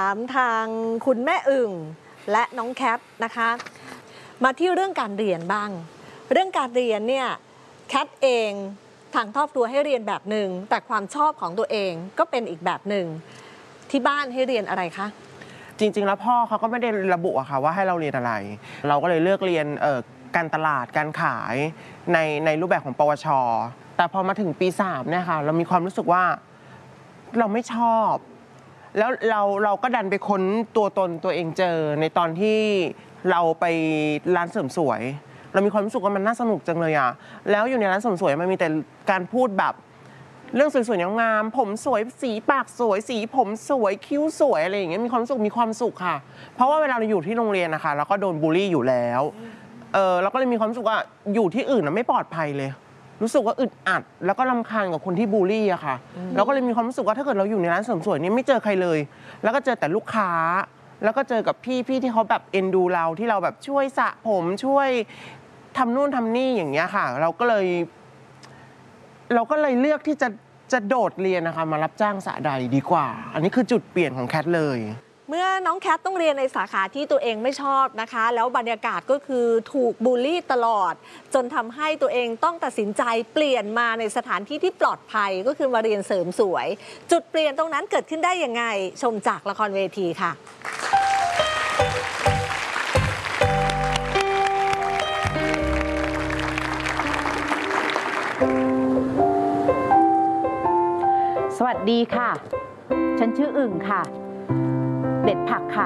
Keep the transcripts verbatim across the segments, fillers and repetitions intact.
ามทางคุณแม่อึ่งและน้องแคทนะคะมาที่เรื่องการเรียนบ้างเรื่องการเรียนเนี่ยแคทเองทางครอบครัวให้เรียนแบบหนึ่งแต่ความชอบของตัวเองก็เป็นอีกแบบหนึ่งที่บ้านให้เรียนอะไรคะจริงๆแล้วพ่อเขาก็ไม่ได้ระบุอะค่ะว่าให้เราเรียนอะไรเราก็เลยเลือกเรียนเอ่อการตลาดการขายในในรูปแบบของปวชแต่พอมาถึงปีสามเนี่ยค่ะเรามีความรู้สึกว่าเราไม่ชอบแล้วเราเราก็ดันไปค้นตัวตนตัวเองเจอในตอนที่เราไปร้านเสริมสวยเรามีความรู้สึกว่ามันน่าสนุกจังเลยอะแล้วอยู่ในร้านเสริมสวยมันมีแต่การพูดแบบเรื่องสวยๆงามผมสวยสีปากสวยสีผมสวยคิ้วสวยอะไรอย่างเงี้ยมีความสุขมีความสุขค่ะเพราะว่าเวลาเราอยู่ที่โรงเรียนนะคะเราก็โดนบูลลี่อยู่แล้วเออเราก็เลยมีความรู้สึกว่าอยู่ที่อื่นนะไม่ปลอดภัยเลยรู้สึกว่าอึดอัดแล้วก็รำคาญกับคนที่บูลลี่อะค่ะเราก็เลยมีความรู้สึกว่าถ้าเกิดเราอยู่ในร้านเสริมสวยนี่ไม่เจอใครเลยแล้วก็เจอแต่ลูกค้าแล้วก็เจอกับพี่พี่ที่เขาแบบเอ็นดูเราที่เราแบบช่วยสระผมช่วยทำนู่นทำนี่อย่างเงี้ยค่ะเราก็เลยเราก็เลยเลือกที่จะจะโดดเรียนนะคะมารับจ้างสระใดดีกว่าอันนี้คือจุดเปลี่ยนของแคทเลยเมื่อน้องแคทต้องเรียนในสาขาที่ตัวเองไม่ชอบนะคะแล้วบรรยากาศก็คือถูกบูลลี่ตลอดจนทำให้ตัวเองต้องตัดสินใจเปลี่ยนมาในสถานที่ที่ปลอดภัยก็คือมาเรียนเสริมสวยจุดเปลี่ยนตรงนั้นเกิดขึ้นได้ยังไงชมจากละครเวทีค่ะสวัสดีค่ะฉันชื่ออึ่งค่ะเด็ดผักค่ะ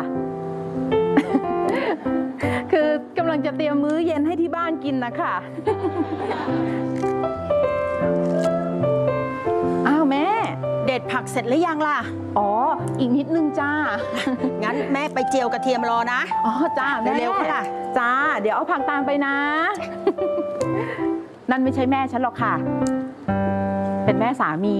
คือกำลังจะเตรียมมื้อเย็นให้ที่บ้านกินนะคะอ้าวแม่เด็ดผักเสร็จหรือยังล่ะอ๋ออีกนิดนึงจ้างั้นแม่ไปเจียวกระเทียมรอนะอ๋อจ้าแม่เร็วๆค่ะจ้าเดี๋ยวเอาผักตามไปนะ นั่นไม่ใช่แม่ฉันหรอกค่ะเป็นแม่สามี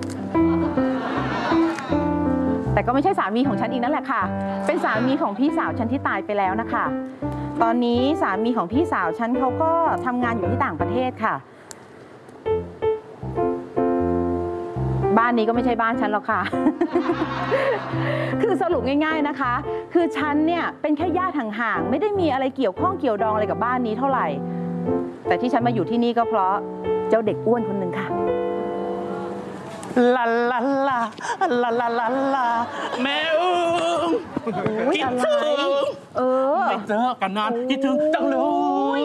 แต่ก็ไม่ใช่สามีของฉันอีกนั่นแหละค่ะเป็นสามีของพี่สาวฉันที่ตายไปแล้วนะคะตอนนี้สามีของพี่สาวฉันเขาก็ทำงานอยู่ที่ต่างประเทศค่ะบ้านนี้ก็ไม่ใช่บ้านฉันหรอกค่ะ คือสรุปง่ายๆนะคะคือฉันเนี่ยเป็นแค่ญาติห่างๆไม่ได้มีอะไรเกี่ยวข้องเกี่ยวดองอะไรกับบ้านนี้เท่าไหร่แต่ที่ฉันมาอยู่ที่นี่ก็เพราะเจ้าเด็กอ้วนคนหนึ่งค่ะลาลาลาลาลาลาลาแม่อึ้งคิดถึงเออไม่เจอกันนานคิดถึงจังเลย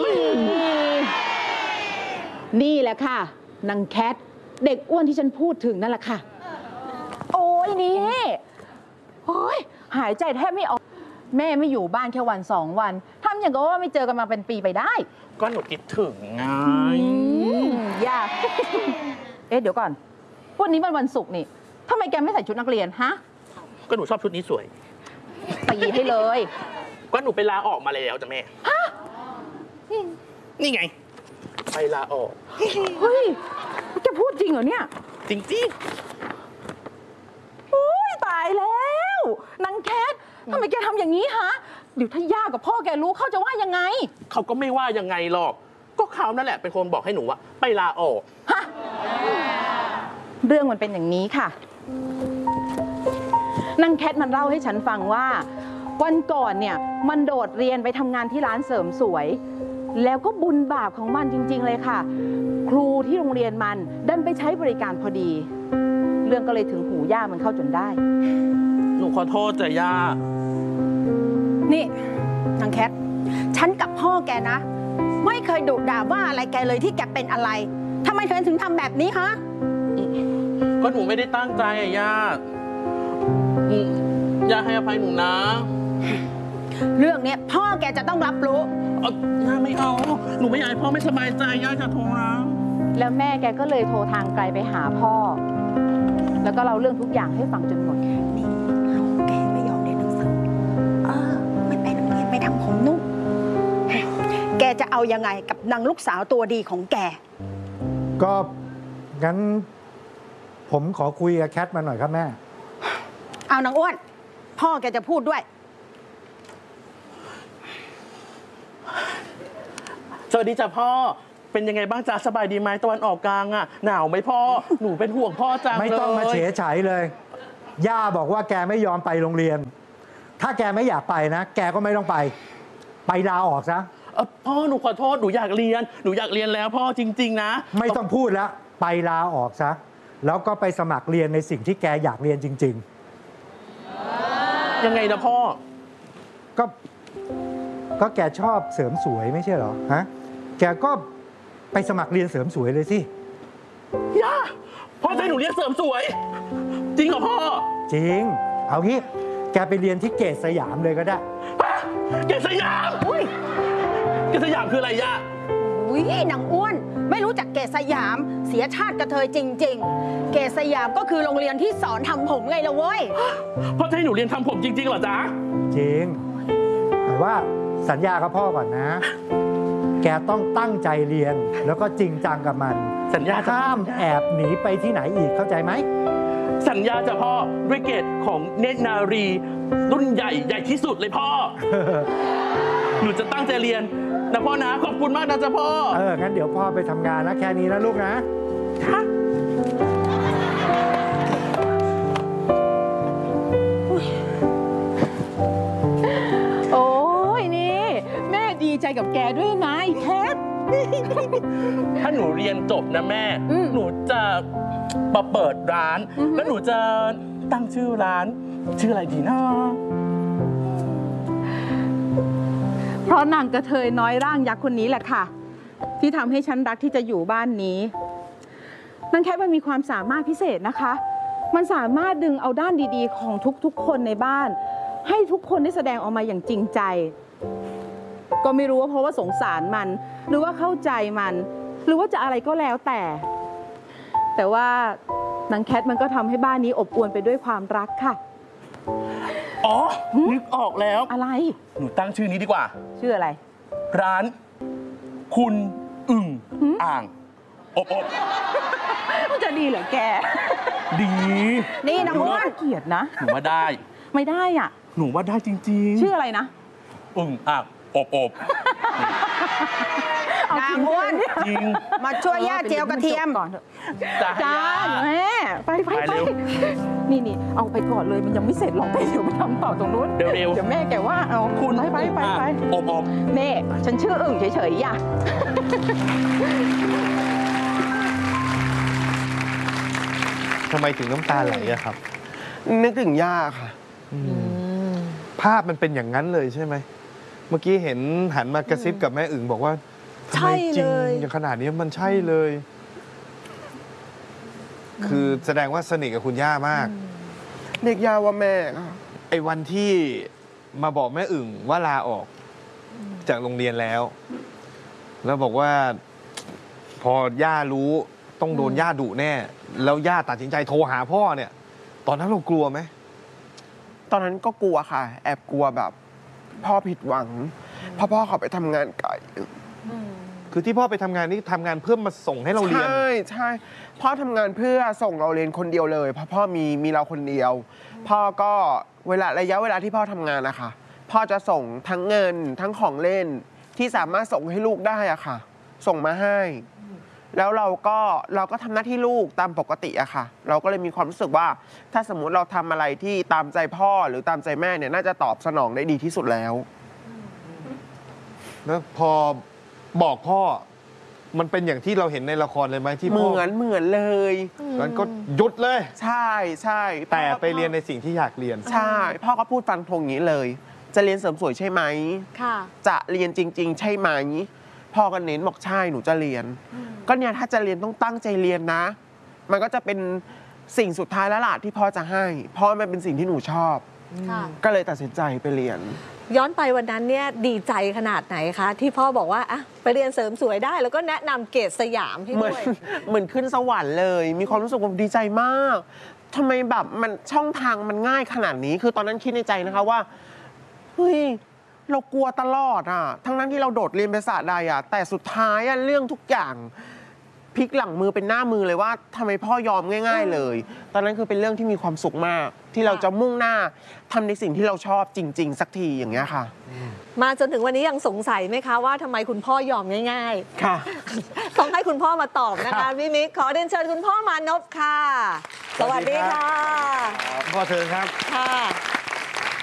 นี่แหละค่ะนางแคทเด็กอ้วนที่ฉันพูดถึงนั่นแหละค่ะโอ้ยนี่โอ้ยหายใจแทบไม่ออกแม่ไม่อยู่บ้านแค่วันสองวันทำอย่างก็ว่าไม่เจอกันมาเป็นปีไปได้ก็หนูคิดถึงไงยากเอ๊ะเดี๋ยวก่อนวันนี้มันวันศุกร์นี่ทำไมแกไม่ใส่ชุดนักเรียนฮะก็หนูชอบชุดนี้สวยตีให้เลยก็หนูไปลาออกมาแล้วจ้ะแม่ฮะนี่ไงไปลาออกเฮ้ยจะพูดจริงเหรอเนี่ยจริงจริงโอ้ยตายแล้วนางแคททำไมแกทำอย่างนี้ฮะเดี๋ยวถ้าย่ากับพ่อแกรู้เขาจะว่ายังไงเขาก็ไม่ว่ายังไงหรอกก็เขานั่นแหละเป็นคนบอกให้หนูว่าไปลาออกฮะเรื่องมันเป็นอย่างนี้ค่ะนางแคทมันเล่าให้ฉันฟังว่าวันก่อนเนี่ยมันโดดเรียนไปทำงานที่ร้านเสริมสวยแล้วก็บุญบาปของมันจริงๆเลยค่ะครูที่โรงเรียนมันดันไปใช้บริการพอดีเรื่องก็เลยถึงหูย่ามันเข้าจนได้หนูขอโทษจ้ะย่านี่นางแคทฉันกับพ่อแกนะไม่เคยดุด่าว่าอะไรแกเลยที่แกเป็นอะไรทำไมเธอถึงทำแบบนี้ฮะก็หนูไม่ได้ตั้งใจอะย่าย่าให้อภัยหนูนะเรื่องนี้พ่อแกจะต้องรับรู้ย่าไม่เอาหนูไม่อยากให้พ่อไม่สบายใจย่าจะโทรนะแล้วแม่แกก็เลยโทรทางไกลไปหาพ่อแล้วก็เล่าเรื่องทุกอย่างให้ฟังจนหมดนี่ลูกแกไม่ยอมเรียนหนังสือเออไม่ไปโรงเรียนไปทำผมนุ่มแกจะเอายังไงกับนางลูกสาวตัวดีของแกก็งั้นผมขอคุยกับแคทมาหน่อยครับแม่เอานางอ้วนพ่อแกจะพูดด้วยสวัสดีจ้ะพ่อเป็นยังไงบ้างจ๊ะสบายดีไหมตะวันออกกลางอ่ะหนาวไหมพ่อหนูเป็นห่วงพ่อจังเลยไม่ต้องมาเฉยเฉยเลยย่าบอกว่าแกไม่ยอมไปโรงเรียนถ้าแกไม่อยากไปนะ แกก็ไม่ต้องไป ไปลาออกซะเอ่อพ่อหนูขอโทษหนูอยากเรียนหนูอยากเรียนแล้วพ่อจริง ๆ นะไม่ต้องพูดแล้ว ไปลาออกซะ แล้วก็ไปสมัครเรียนในสิ่งที่แกอยากเรียนจริงยังไงนะพ่อๆ ก็ ก็แกชอบเสริมสวยไม่ใช่เหรอ ฮะ แกก็ไปสมัครเรียนเสริมสวยเลยสิย่าพ่อจะให้หนูเรียนเสริมสวย จริงเหรอพ่อจริง เอางี้ แกไปเรียนที่เกษสยามเลยก็ได้เกษสยามเกษสยามคืออะไรย่าอุ้ยนางอ้วนไม่รู้จักเกษสยามเสียชาติกระเทยจริง ๆ เกษสยามก็คือโรงเรียนที่สอนทำผมไงละเว้ยพ่อจะให้หนูเรียนทำผมจริงๆเหรอจ๊ะจริง แต่ว่าสัญญากับพ่อก่อนนะ แกต้องตั้งใจเรียน แล้วก็จริงจังกับมันสัญญาจะห้ามแอบหนีไปที่ไหนอีกเข้าใจไหมสัญญาจะพ่อด้วยเกรดของเนตรนารี รุ่นใหญ่ใหญ่ที่สุดเลยพ่อ หนูจะตั้งใจเรียนนะพ่อนะขอบคุณมากนะจ๊ะพ่อเออ งั้นเดี๋ยวพ่อไปทำงานนะแค่นี้นะลูกนะค่ะโอ้ยนี่ แม่ดีใจกับแกด้วยนะไอ้แคทถ้าหนูเรียนจบนะแม่อืมหนูจะมาเปิดร้านอือฮึแล้วหนูจะตั้งชื่อร้าน ชื่ออะไรดีนะเพราะนางกระเทยน้อยร่างยักษ์คนนี้แหละค่ะ ที่ทำให้ฉันรักที่จะอยู่บ้านนี้นางแคทมันมีความสามารถพิเศษนะคะ มันสามารถดึงเอาด้านดีๆ ของทุกๆ คนในบ้าน ให้ทุกคนได้แสดงออกมาอย่างจริงใจ ก็ไม่รู้ว่าเพราะว่าสงสารมัน หรือว่าเข้าใจมัน หรือว่าจะอะไรก็แล้วแต่ แต่ว่านางแคทมันก็ทำให้บ้านนี้อบอวลไปด้วยความรักค่ะอ๋อ นึกออกแล้วอะไรหนูตั้งชื่อนี้ดีกว่าชื่ออะไรร้าน คุณอึ่งหืมอ่าง อบอบมันจะดีเหรอแกดีนี่นางอ้วนเกลียดนะหนูว่าได้ไม่ได้อ่ะหนูว่าได้จริงๆชื่ออะไรนะอึ่งอ่างอบอบนางอ้วนจริงมาช่วยย่าเจียวกระเทียมก่อนเถอะจ้าจ้าแม่ไปไปไปไปเร็วนี่นี่เอาไปก่อนเลยมันยังไม่เสร็จหรอกไปเดี๋ยวไปทำต่อตรงนู้นเร็วๆเดี๋ยวแม่แกว่าเอาคุณไปไปไปไปอบอบเน่ฉันชื่ออึ่งเฉยๆอย่าทำไมถึงน้ำตาไหลอะครับนึกถึงย่าค่ะภาพมันเป็นอย่างนั้นเลยใช่ไหม เมื่อกี้เห็นหันมากระซิบกับแม่อึ่งบอกว่าทำไมจริงอย่างขนาดนี้มันใช่เลย คือแสดงว่าสนิทกับคุณย่ามากเรียกย่าว่าแม่ค่ะไอ้วันที่มาบอกแม่อึ่งว่าลาออกจากโรงเรียนแล้ว แล้วบอกว่า พอย่ารู้ต้องโดนย่าดุแน่ แล้วย่าตัดสินใจโทรหาพ่อเนี่ย ตอนนั้นเรากลัวไหมตอนนั้นก็กลัวค่ะ แอบกลัวแบบ พ่อผิดหวังเพราะพ่อเขาไปทำงานไกลคือที่พ่อไปทำงานนี่ทำงานเพื่อมาส่งให้เราเรียนใช่ใช่พ่อทำงานเพื่อส่งเราเรียนคนเดียวเลยเพราะพ่อมีมีเราคนเดียว พ่อก็เวลาระยะเวลาที่พ่อทำงานนะคะพ่อจะส่งทั้งเงินทั้งของเล่นที่สามารถส่งให้ลูกได้อะค่ะ ส่งมาให้ แล้วเราก็เราก็ทำหน้าที่ลูกตามปกติอะค่ะ เราก็เลยมีความรู้สึกว่า ถ้าสมมุติเราทำอะไรที่ตามใจพ่อหรือตามใจแม่เนี่ยน่าจะตอบสนองได้ดีที่สุดแล้วแล้วพอบอกพ่อ มันเป็นอย่างที่เราเห็นในละครเลยไหมที่เหพ่อมือนเหมือนเลยมันก็หยุดเลยใช่ใช่แต่ไปเรียนในสิ่งที่อยากเรียนใช่ พ่อก็พูดฟันธงอย่างนี้เลย จะเรียนเสริมสวยใช่ไหมค่ะจะเรียนจริง ๆ ใช่ไหมพ่อก็เน้นบอกใช่หนูจะเรียน ก็เนี่ยถ้าจะเรียนต้องตั้งใจเรียนนะ มันก็จะเป็นสิ่งสุดท้ายแล้วล่ะที่พ่อจะให้เพราะมันเป็นสิ่งที่หนูชอบค่ะก็เลยตัดสินใจไปเรียนย้อนไปวันนั้นเนี่ยดีใจขนาดไหนคะ ที่พ่อบอกว่าอ่ะไปเรียนเสริมสวยได้ แล้วก็แนะนำเกรดสยามให้เหมืด้อนวยเหมือนขึ้นสวรรค์เลย มีความรู้สึกว่าดีใจมากทำไมแบบมันช่องทางมันง่ายขนาดนี้ คือตอนนั้นคิดในใจนะคะว่าเฮ้ยเรากลัวตลอดอ่ะทั้งนั้นที่เราโดดเรียนภาษาใดอ่ะแต่สุดท้ายอ่ะเรื่องทุกอย่างพลิกหลังมือเป็นหน้ามือเลยว่าทำไมพ่อยอมง่าย ๆ เลย ตอนนั้นคือเป็นเรื่องที่มีความสุขมาก ที่เราจะมุ่งหน้าทำในสิ่งที่เราชอบจริง ๆ สักทีอย่างเงี้ยค่ะมาจนถึงวันนี้ยังสงสัยไหมคะว่าทำไมคุณพ่อยอมง่ายค่ะๆ ต้องให้คุณพ่อมาตอบนะคะพี่มิกขอเรียนเชิญคุณพ่อมานพค่ะ สวัสดีค่ะพ่อเชิญครับค่ะ